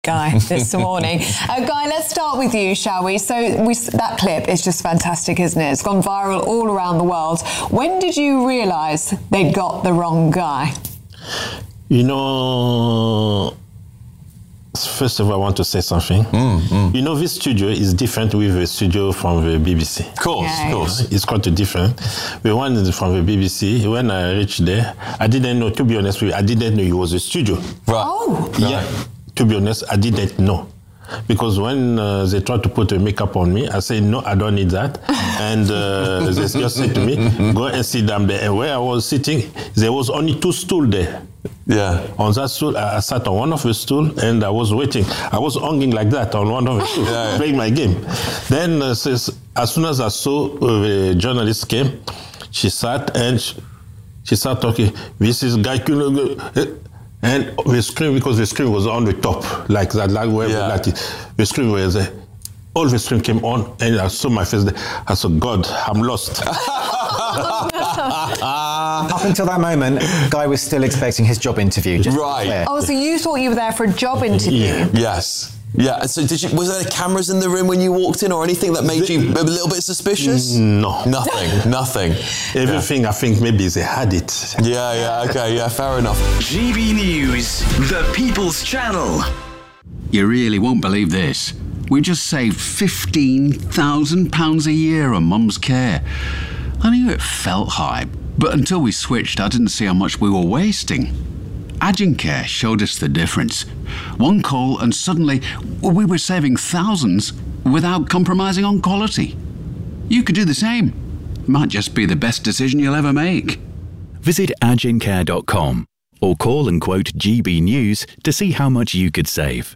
Guy this morning. Guy, let's start with you, shall we? So that clip is just fantastic, isn't it? It's gone viral all around the world. When did you realise they'd got the wrong guy? You know, first of all, I want to say something. You know, this studio is different with the studio from the BBC. Of course. It's quite different. The one from the BBC, when I reached there, I didn't know, to be honest with you, I didn't know it was a studio. Right. Oh. Yeah. To be honest, I didn't know. Because when they tried to put a makeup on me, I said, no, I don't need that. And they just said to me, go and sit down there. And where I was sitting, there was only 2 stools there. Yeah. On that stool, I sat on one of the stools and I was waiting. I was hanging like that on one of the stools, playing my game. Then as soon as I saw the journalist came, she sat and she started talking. This is Guy Cunningham. And the screen, because the screen was on the top, like that, like wherever that is. The screen was there. All the screen came on, and I saw my face there. I said, God, I'm lost. Up until that moment, Guy was still expecting his job interview. Right. Oh, so you thought you were there for a job interview? Yeah. Yes. Yeah, so was there cameras in the room when you walked in or anything that made you a little bit suspicious? No. Nothing. Everything, I think maybe they had it. Yeah, fair enough. GB News, the People's Channel. You really won't believe this. We just saved £15,000 a year on Mum's care. I knew it felt high, but until we switched, I didn't see how much we were wasting. Agencare showed us the difference. One call and suddenly we were saving thousands without compromising on quality. You could do the same. Might just be the best decision you'll ever make. Visit agencare.com or call and quote GB News to see how much you could save.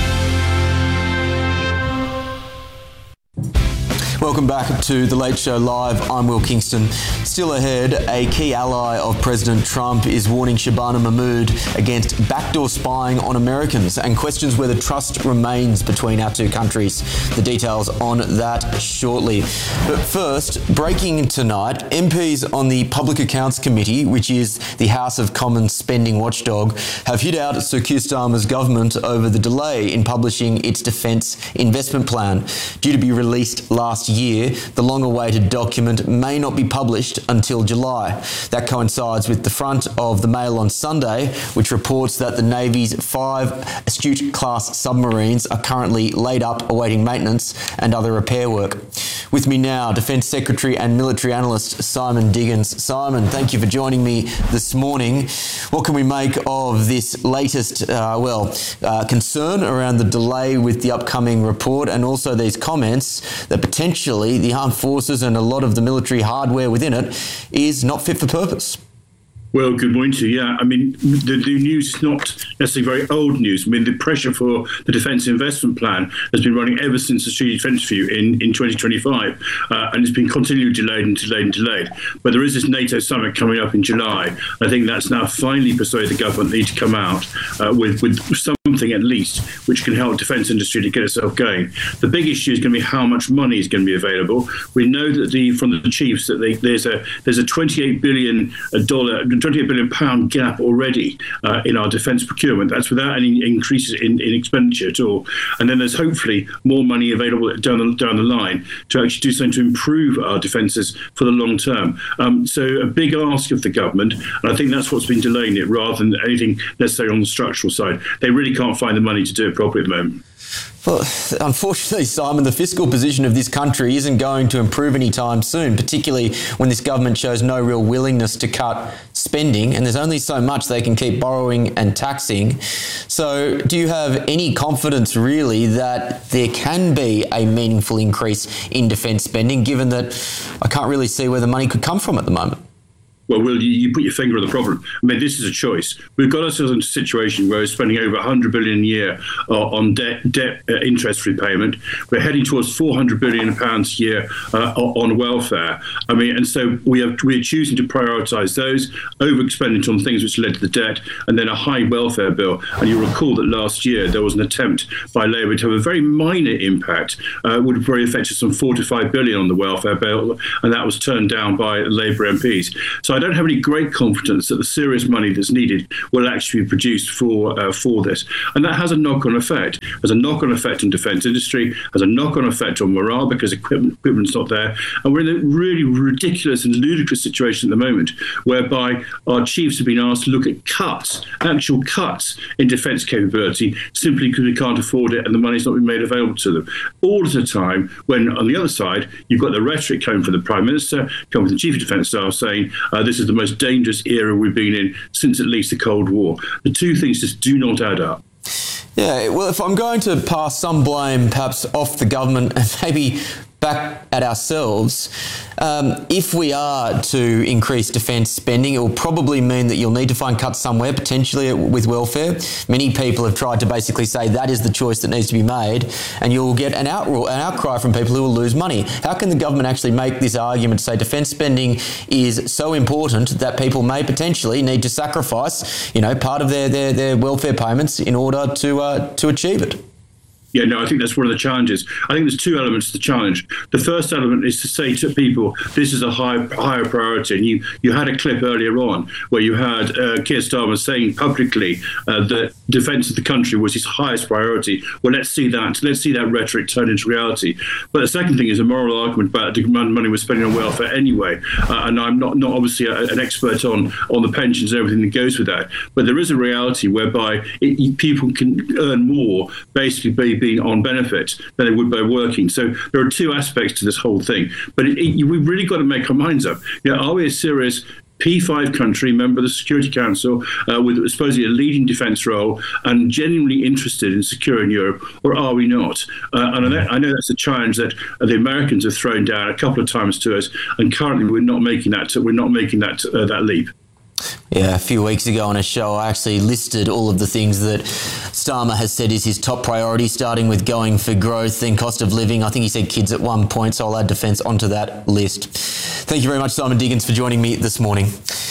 Welcome back to The Late Show Live. I'm Will Kingston. Still ahead, a key ally of President Trump is warning Shabana Mahmood against backdoor spying on Americans and questions whether trust remains between our two countries. The details on that shortly. But first, breaking tonight, MPs on the Public Accounts Committee, which is the House of Commons spending watchdog, have hit out at Sir Keir Starmer's government over the delay in publishing its defence investment plan. Due to be released last year, the long-awaited document may not be published until July. That coincides with the front of the Mail on Sunday, which reports that the Navy's 5 Astute-class submarines are currently laid up awaiting maintenance and other repair work. With me now, Defence Secretary and military analyst Simon Diggins. Simon, thank you for joining me this morning. What can we make of this latest, concern around the delay with the upcoming report and also these comments that potentially the armed forces and a lot of the military hardware within it is not fit for purpose? Well, good morning to you. Yeah, I mean, the news is not necessarily very old news. I mean, the pressure for the Defence Investment Plan has been running ever since the Strategic Defence Review in 2025, and it's been continually delayed. But there is this NATO summit coming up in July. I think that's now finally persuaded the government they need to come out with something at least which can help defence industry to get itself going. The big issue is going to be how much money is going to be available. We know that from the chiefs that there's a $28 billion gap already in our defence procurement. That's without any increases in expenditure at all. And then there's hopefully more money available down the line to actually do something to improve our defences for the long term. So a big ask of the government, and I think that's what's been delaying it rather than anything necessarily on the structural side. They really can't find the money to do it properly at the moment. Well, unfortunately, Simon, the fiscal position of this country isn't going to improve anytime soon, particularly when this government shows no real willingness to cut spending, and there's only so much they can keep borrowing and taxing. So do you have any confidence, really, that there can be a meaningful increase in defence spending, given that I can't really see where the money could come from at the moment? Well, Will, you put your finger on the problem. I mean, this is a choice. We've got ourselves in a situation where we're spending over $100 billion a year on debt interest repayment. We're heading towards £400 billion a year on welfare. I mean, and so we are choosing to prioritise those over expenditure on things which led to the debt, and then a high welfare bill. And you'll recall that last year there was an attempt by Labour to have a very minor impact, would have probably affected some $4 to $5 billion on the welfare bill, and that was turned down by Labour MPs. So I don't have any great confidence that the serious money that's needed will actually be produced for this. And that has a knock-on effect. Has a knock-on effect on defence industry, has a knock-on effect on morale because equipment's not there. And we're in a really ridiculous and ludicrous situation at the moment whereby our chiefs have been asked to look at cuts, actual cuts in defence capability simply because we can't afford it and the money's not been made available to them. All at a time when, on the other side, you've got the rhetoric coming from the Prime Minister, coming from the Chief of Defence Staff saying this is the most dangerous era we've been in since at least the Cold War. The two things just do not add up. Yeah, well, if I'm going to pass some blame perhaps off the government and maybe back at ourselves, if we are to increase defence spending, it will probably mean that you'll need to find cuts somewhere, potentially with welfare. Many people have tried to basically say that is the choice that needs to be made, and you'll get an outcry from people who will lose money. How can the government actually make this argument to say defence spending is so important that people may potentially need to sacrifice, part of their welfare payments in order to achieve it? Yeah, no, I think that's one of the challenges. I think there's two elements to the challenge. The first element is to say to people, this is a higher priority. And you had a clip earlier on where you had Keir Starmer saying publicly that defence of the country was his highest priority. Well, let's see that rhetoric turn into reality. But the second thing is a moral argument about the money we're spending on welfare anyway. And I'm not obviously an expert on the pensions and everything that goes with that. But there is a reality whereby people can earn more basically being on benefit than they would by working. So there are two aspects to this whole thing. But we've really got to make our minds up. Are we a serious P5 country, member of the Security Council, with supposedly a leading defence role and genuinely interested in securing Europe, or are we not? And I know that's a challenge that the Americans have thrown down a couple of times to us, and currently we're not making that leap. Yeah, a few weeks ago on a show, I actually listed all of the things that Starmer has said is his top priority, starting with going for growth, then cost of living. I think he said kids at one point, so I'll add defence onto that list. Thank you very much, Simon Diggins, for joining me this morning.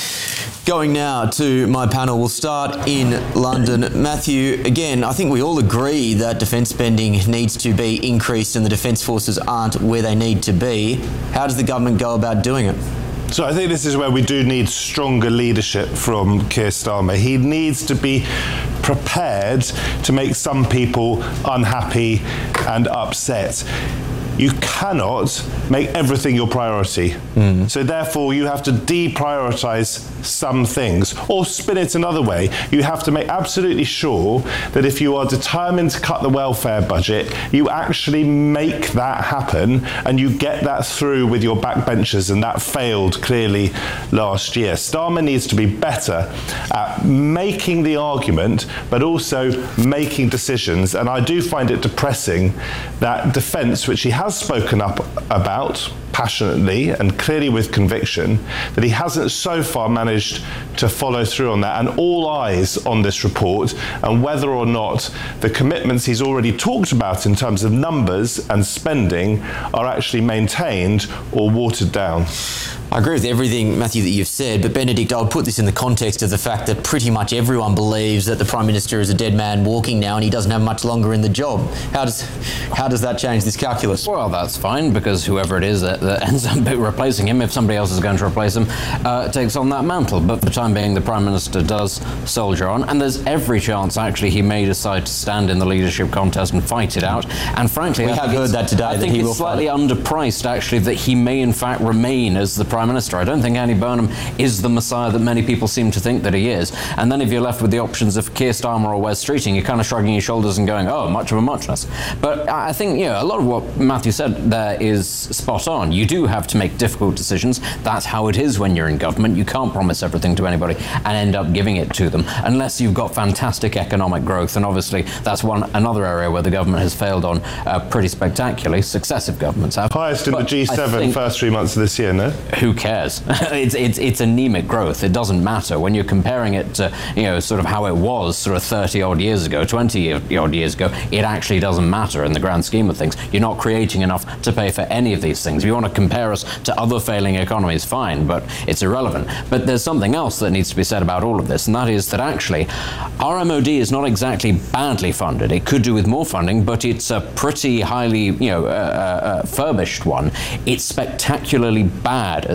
Going now to my panel, we'll start in London. Matthew, again, I think we all agree that defence spending needs to be increased and the defence forces aren't where they need to be. How does the government go about doing it? So I think this is where we do need stronger leadership from Keir Starmer. He needs to be prepared to make some people unhappy and upset. You cannot make everything your priority. So therefore you have to deprioritise some things, or spin it another way. You have to make absolutely sure that if you are determined to cut the welfare budget, you actually make that happen and you get that through with your backbenchers, and that failed clearly last year. Starmer needs to be better at making the argument, but also making decisions. And I do find it depressing that defence, which he has spoken up about passionately and clearly with conviction, that he hasn't so far managed to follow through on that. And all eyes on this report and whether or not the commitments he's already talked about in terms of numbers and spending are actually maintained or watered down. I agree with everything, Matthew, that you've said, but Benedict, I would put this in the context of the fact that pretty much everyone believes that the Prime Minister is a dead man walking now and he doesn't have much longer in the job. How does that change this calculus? Well, that's fine, because whoever it is that ends up replacing him, if somebody else is going to replace him, takes on that mantle. But for the time being, the Prime Minister does soldier on, and there's every chance, actually, he may decide to stand in the leadership contest and fight it out. And frankly, we have heard that today. I think it's slightly underpriced, actually, that he may in fact remain as the Prime Minister. I don't think Andy Burnham is the messiah that many people seem to think that he is. And then if you're left with the options of Keir Starmer or Wes Streeting, you're kind of shrugging your shoulders and going, oh, much of a muchness. But I think, a lot of what Matthew said there is spot on. You do have to make difficult decisions. That's how it is when you're in government. You can't promise everything to anybody and end up giving it to them unless you've got fantastic economic growth. And obviously that's another area where the government has failed on pretty spectacularly. Successive governments have. Highest in the G7 first 3 months of this year, no? Who cares? It's anemic growth. It doesn't matter when you're comparing it to sort of how it was sort of 30 odd years ago, 20 odd years ago. It actually doesn't matter in the grand scheme of things. You're not creating enough to pay for any of these things. If you want to compare us to other failing economies, fine, but it's irrelevant. But there's something else that needs to be said about all of this, and that is that actually our MOD is not exactly badly funded. It could do with more funding, but it's a pretty highly furbished one. It's spectacularly bad at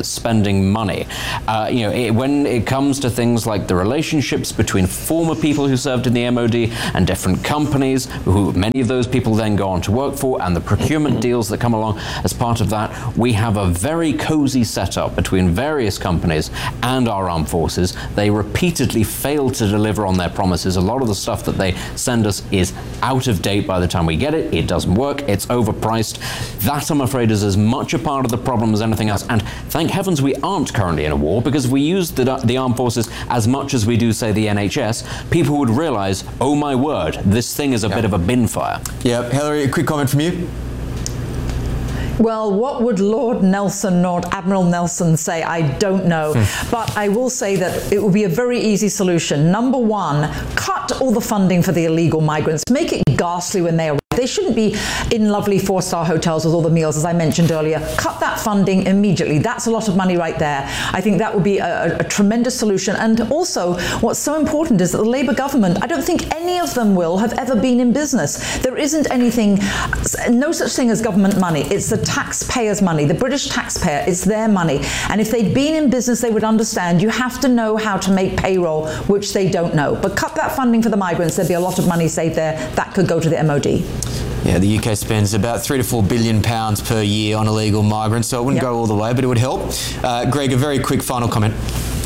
spending money. When it comes to things like the relationships between former people who served in the MOD and different companies, who many of those people then go on to work for, and the procurement deals that come along as part of that, we have a very cozy setup between various companies and our armed forces. They repeatedly fail to deliver on their promises. A lot of the stuff that they send us is out of date by the time we get it. It doesn't work. It's overpriced. That, I'm afraid, is as much a part of the problem as anything else. And thank heavens we aren't currently in a war, because if we used the armed forces as much as we do, say, the NHS, people would realise, oh my word, this thing is a bit of a bin fire. Yeah, Hilary, a quick comment from you. Well, what would Lord Admiral Nelson say? I don't know. But I will say that it would be a very easy solution. Number one, cut all the funding for the illegal migrants. Make it ghastly when they arrive. They shouldn't be in lovely 4-star hotels with all the meals, as I mentioned earlier. Cut that funding immediately. That's a lot of money right there. I think that would be a tremendous solution. And also, what's so important is that the Labour government, I don't think any of them have ever been in business. There isn't anything, no such thing as government money. It's the taxpayers' money, the British taxpayer. It's their money. And if they'd been in business, they would understand you have to know how to make payroll, which they don't know. But cut that funding for the migrants. There'd be a lot of money saved there. That could go to the MOD. Yeah, the UK spends about £3 to £4 billion per year on illegal migrants, so it wouldn't go all the way, but it would help. Greg, a very quick final comment.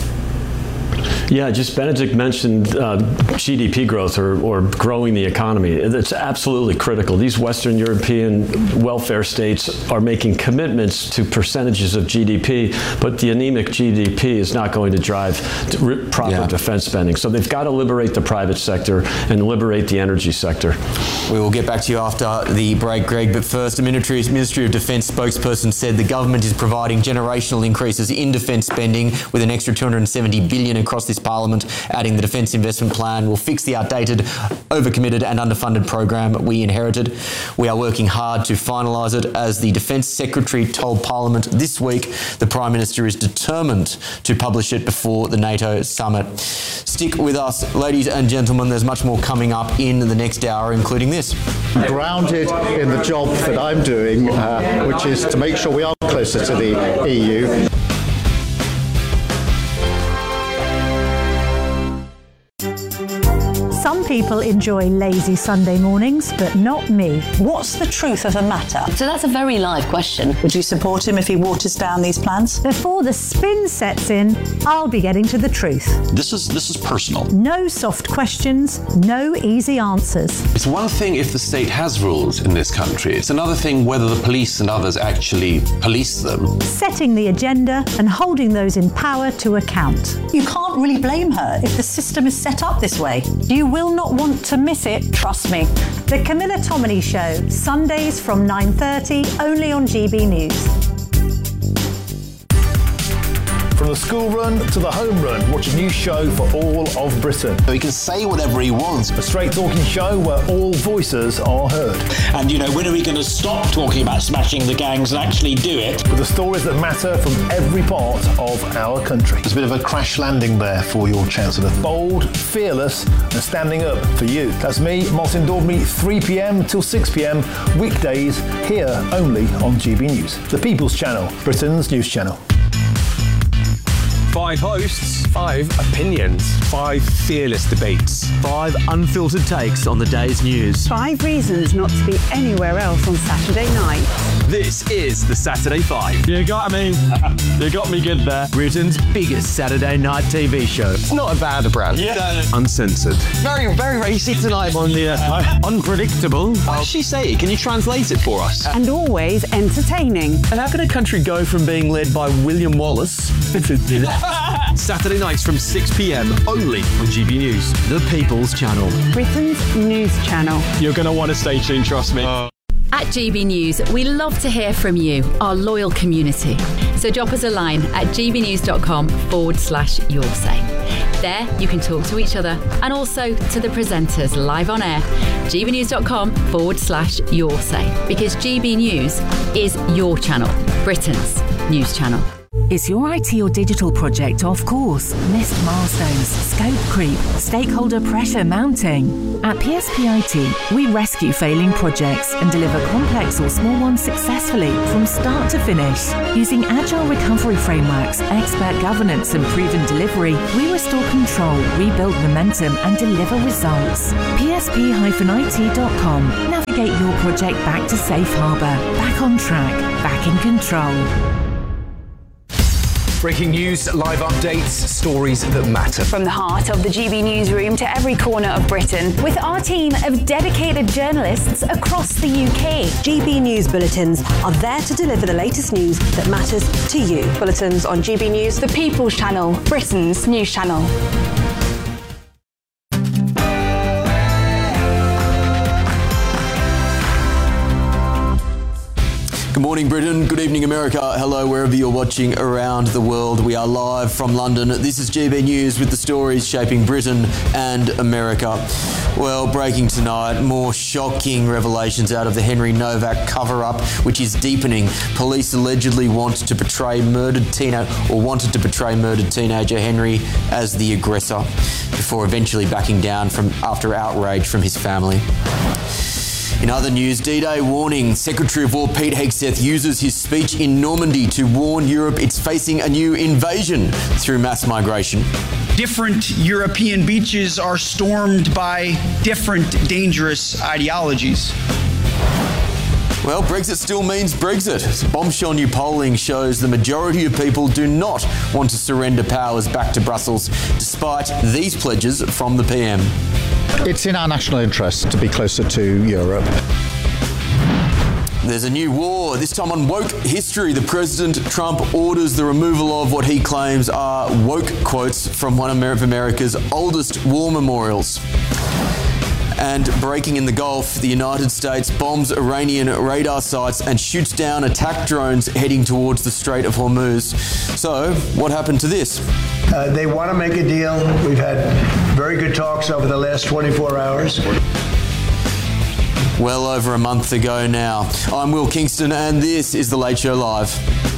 Yeah, just Benedict mentioned GDP growth or growing the economy. It's absolutely critical. These Western European welfare states are making commitments to percentages of GDP, but the anemic GDP is not going to drive proper defense spending. So they've got to liberate the private sector and liberate the energy sector. We will get back to you after the break, Greg, but first, the Ministry of Defence spokesperson said the government is providing generational increases in defence spending with an extra $270 billion across this Parliament, adding the Defence Investment Plan will fix the outdated, overcommitted and underfunded program we inherited. We are working hard to finalise it. As the Defence Secretary told Parliament this week, the Prime Minister is determined to publish it before the NATO summit. Stick with us, ladies and gentlemen. There's much more coming up in the next hour, including this. Grounded in the job that I'm doing, which is to make sure we are closer to the EU. Some people enjoy lazy Sunday mornings, but not me. What's the truth of the matter? So that's a very live question. Would you support him if he waters down these plans? Before the spin sets in, I'll be getting to the truth. This is personal. No soft questions, no easy answers. It's one thing if the state has rules in this country. It's another thing whether the police and others actually police them. Setting the agenda and holding those in power to account. You can't really blame her if the system is set up this way. You will not want to miss it, trust me. The Camilla Tominey Show, Sundays from 9:30, only on GB News. From the school run to the home run, watch a new show for all of Britain. He can say whatever he wants. A straight talking show where all voices are heard. And, when are we going to stop talking about smashing the gangs and actually do it? With the stories that matter from every part of our country. There's a bit of a crash landing there for your Chancellor. Bold, fearless and standing up for you. That's me, Martin Daubney, 3 p.m. till 6 p.m. weekdays, here only on GB News. The People's Channel, Britain's news channel. 5 hosts, 5 opinions, 5 fearless debates, 5 unfiltered takes on the day's news. 5 reasons not to be anywhere else on Saturday night. This is the Saturday 5. You got me. You got me good there. Britain's biggest Saturday night TV show. It's not a bad brand. Yeah. Uncensored. Very, very racy tonight. On the unpredictable. What does she say? Can you translate it for us? And always entertaining. And how can a country go from being led by William Wallace Saturday nights from 6 p.m. only on GB News, the People's Channel. Britain's news channel. You're going to want to stay tuned, trust me. At GB News, we love to hear from you, our loyal community. So drop us a line at gbnews.com/your say. There, you can talk to each other and also to the presenters live on air. gbnews.com/your say. Because GB News is your channel, Britain's news channel. Is your IT or digital project off course? Missed milestones, scope creep, stakeholder pressure mounting? At PSP IT, we rescue failing projects and deliver complex or small ones successfully from start to finish. Using agile recovery frameworks, expert governance and proven delivery, we restore control, rebuild momentum and deliver results. PSP-IT.com. Navigate your project back to safe harbour, back on track, back in control. Breaking news, live updates, stories that matter. From the heart of the GB newsroom to every corner of Britain, with our team of dedicated journalists across the UK. GB News Bulletins are there to deliver the latest news that matters to you. Bulletins on GB News, the People's Channel, Britain's news channel. Good morning, Britain. Good evening, America. Hello, wherever you're watching around the world. We are live from London. This is GB News with the stories shaping Britain and America. Well, breaking tonight, more shocking revelations out of the Henry Novak cover-up, which is deepening. Police allegedly wanted to portray murdered teenager Henry as the aggressor, before eventually backing down after outrage from his family. In other news, D-Day warning. Secretary of War Pete Hegseth uses his speech in Normandy to warn Europe it's facing a new invasion through mass migration. Different European beaches are stormed by different dangerous ideologies. Well, Brexit still means Brexit. Bombshell new polling shows the majority of people do not want to surrender powers back to Brussels, despite these pledges from the PM. It's in our national interest to be closer to Europe. There's a new war, this time on woke history. The President Trump orders the removal of what he claims are woke quotes from one of America's oldest war memorials. And breaking in the Gulf, the United States bombs Iranian radar sites and shoots down attack drones heading towards the Strait of Hormuz. So, what happened to this? They want to make a deal. We've had very good talks over the last 24 hours. Well over a month ago now. I'm Will Kingston, and this is The Late Show Live.